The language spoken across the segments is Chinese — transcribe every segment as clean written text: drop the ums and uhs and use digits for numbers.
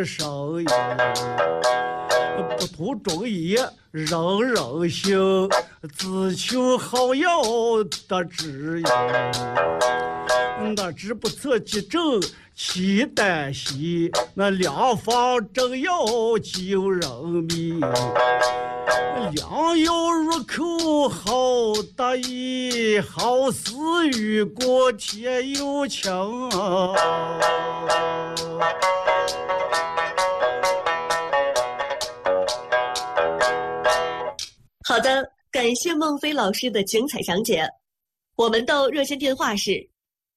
生意，不图中医人人行，只求好药得知音。那只不测急症其旦夕，那良方正药救人命。良药入口好得意，好似雨过天又晴。 好的，感谢孟非老师的精彩讲解。我们的热线电话是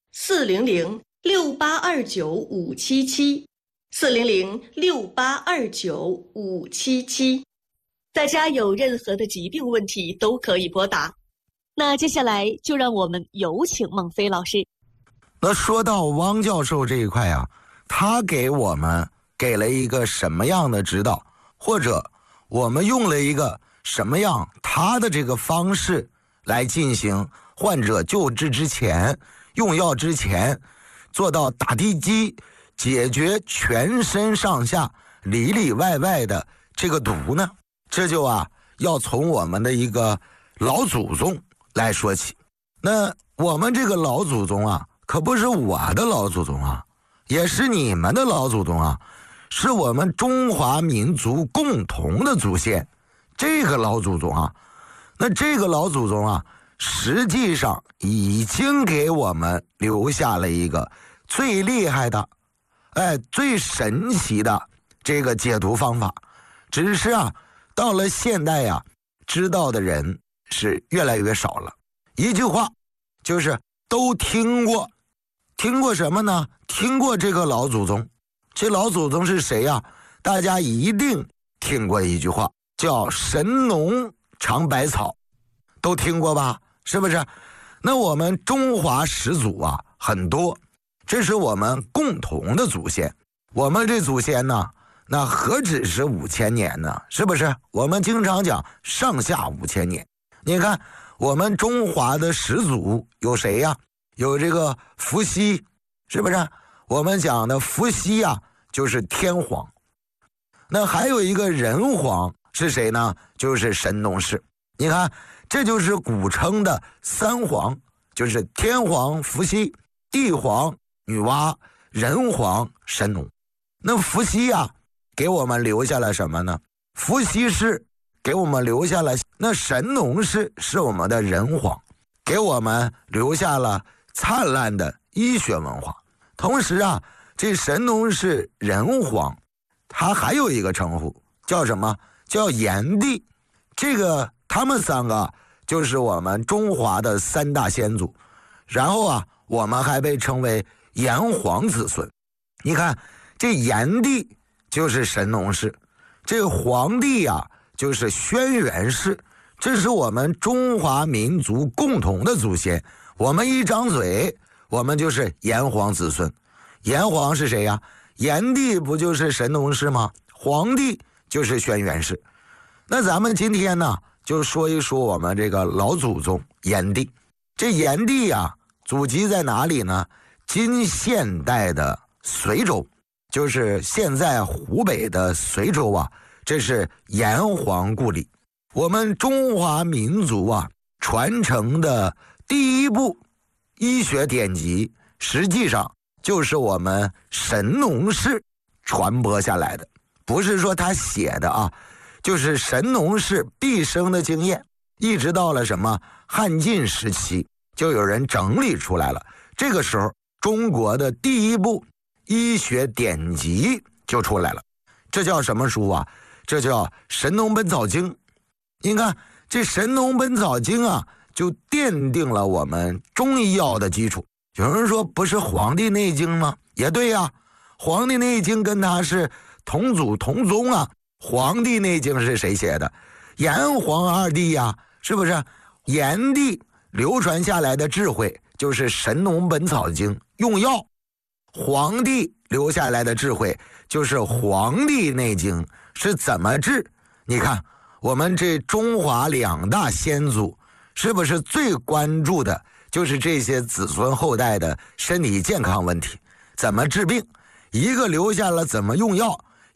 400-6829-577，400-6829-577。大家有任何的疾病问题都可以拨打。那接下来就让我们有请孟非老师。 那说到汪教授这一块啊，他给我们给了一个什么样的指导，或者我们用了一个什么样他的这个方式来进行患者救治之前、用药之前，做到打地基，解决全身上下里里外外的这个毒呢？这就要从我们的一个老祖宗来说起。那我们这个老祖宗可不是我的老祖宗也是你们的老祖宗是我们中华民族共同的祖先。这个老祖宗那这个老祖宗实际上已经给我们留下了一个最厉害的最神奇的这个解毒方法。只是到了现代知道的人是越来越少了。一句话就是都听过什么呢？听过这个老祖宗。这老祖宗是谁大家一定听过一句话，叫神农尝百草，都听过吧？是不是？那我们中华始祖很多，这是我们共同的祖先。我们这祖先呢，那何止是5000年呢？是不是？我们经常讲上下5000年。你看我们中华的始祖有谁有这个伏羲，是不是？我们讲的伏羲就是天皇。那还有一个人皇是谁呢？就是神农氏。你看这就是古称的三皇，就是天皇伏羲，地皇女娲，人皇神农。那伏羲给我们留下了什么呢？伏羲氏给我们留下了，那神农氏是我们的人皇，给我们留下了灿烂的医学文化。同时这神农氏人皇他还有一个称呼叫什么？叫炎帝。这个他们三个就是我们中华的三大先祖。然后我们还被称为炎黄子孙。你看这炎帝就是神农氏，这个黄帝就是轩辕氏。这是我们中华民族共同的祖先。我们一张嘴我们就是炎黄子孙。炎黄是谁炎帝不就是神农氏吗？黄帝就是轩辕氏。那咱们今天呢就说一说我们这个老祖宗炎帝。这炎帝祖籍在哪里呢？今现代的随州，就是现在湖北的随州这是炎黄故里。我们中华民族传承的第一部医学典籍，实际上就是我们神农氏传播下来的。不是说他写的就是神农氏毕生的经验，一直到了什么汉晋时期就有人整理出来了。这个时候中国的第一部医学典籍就出来了。这叫什么书这叫《神农本草经》。你看这《神农本草经》就奠定了我们中医药的基础。有人说不是《黄帝内经》吗？也对《黄帝内经》跟他是同祖同宗《黄帝内经》是谁写的？炎黄二帝是不是？炎帝流传下来的智慧就是《神农本草经》用药，黄帝留下来的智慧就是《黄帝内经》是怎么治。你看我们这中华两大先祖是不是最关注的就是这些子孙后代的身体健康问题，怎么治病？一个留下了怎么用药，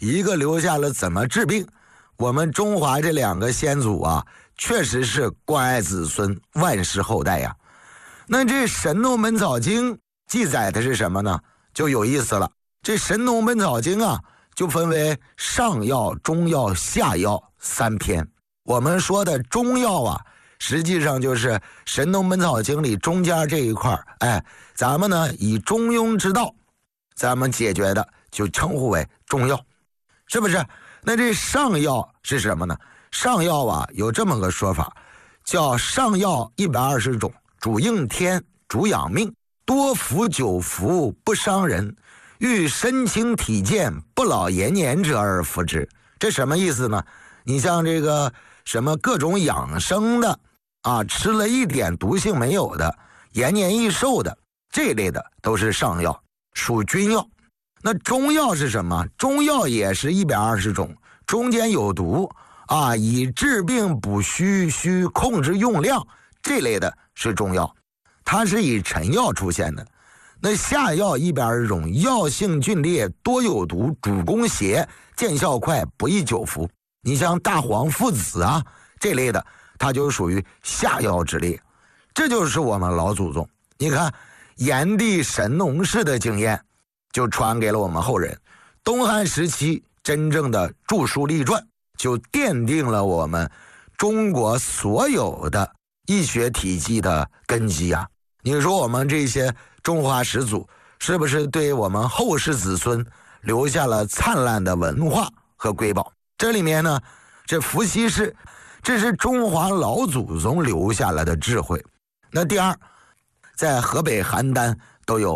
一个留下了怎么治病。我们中华这2个先祖啊，确实是关爱子孙，万世后代呀。那这《神农本草经》记载的是什么呢？就有意思了。这《神农本草经》啊，就分为上药、中药、下药3篇。我们说的中药啊，实际上就是《神农本草经》里中间这一块，咱们呢以中庸之道，咱们解决的就称呼为中药，是不是？那这上药是什么呢？上药啊，有这么个说法，叫上药120种，主应天，主养命，多服久服，不伤人，欲身轻体健，不老延年者而服之。这什么意思呢？你像这个什么各种养生的啊，吃了一点毒性没有的，延年益寿的，这类的都是上药，属君药。那中药是什么？中药也是120种，中间有毒啊，以治病补虚，控制用量，这类的是中药，它是以陈药出现的。那下药120种，药性峻烈，多有毒，主攻邪，见效快，不宜久服。你像大黄、附子啊这类的，它就属于下药之列。这就是我们老祖宗，你看炎帝神农氏的经验就传给了我们后人。东汉时期真正的著书立传，就奠定了我们中国所有的医学体系的根基啊。你说我们这些中华始祖是不是对我们后世子孙留下了灿烂的文化和瑰宝？这里面呢，这伏羲氏，这是中华老祖宗留下来的智慧。那第二，在河北邯郸都有